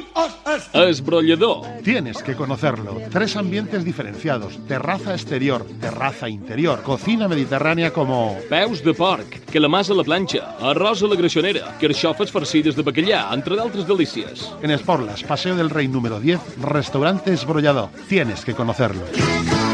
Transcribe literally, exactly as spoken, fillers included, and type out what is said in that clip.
Esbrollador. Tienes que conocerlo. Tres ambientes diferenciados. Terraza exterior, terraza interior, cocina mediterránea como... Peus de porc, calamars a la planxa, arròs a la greixonera, carxofes farcides de bacallà, entre d'altres delícies. En Esporlas, Paseo del Rey número diez, restaurante Esbrollador. Tienes que conocerlo.